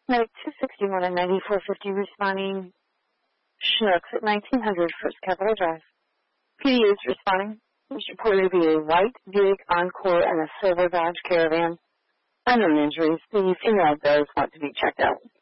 Note 261 and 9450 responding. Schnucks at 1900 First Capitol Drive. PD is responding. There's reported to be a white Buick Encore and a silver Dodge Caravan. Unknown injuries. The female does want to be checked out.